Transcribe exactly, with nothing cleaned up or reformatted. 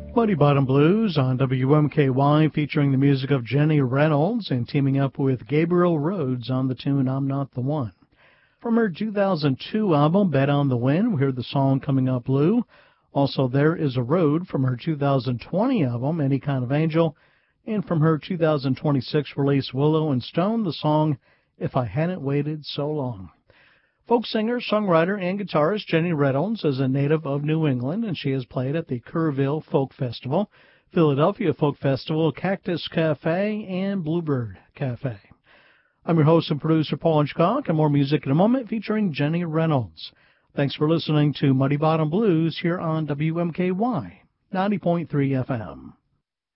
Muddy Bottom Blues on W M K Y, featuring the music of Jenny Reynolds and teaming up with Gabriel Rhodes on the tune I'm Not the One. From her two thousand two album, Bet on the Wind, we heard the song Coming Up Blue. Also, There Is a Road from her two thousand twenty album, Any Kind of Angel. And from her two thousand twenty-six release, Willow and Stone, the song If I Hadn't Waited So Long. Folk singer, songwriter, and guitarist Jenny Reynolds is a native of New England, and she has played at the Kerrville Folk Festival, Philadelphia Folk Festival, Cactus Cafe, and Bluebird Cafe. I'm your host and producer, Paul Hitchcock, and more music in a moment featuring Jenny Reynolds. Thanks for listening to Muddy Bottom Blues here on W M K Y ninety point three F M.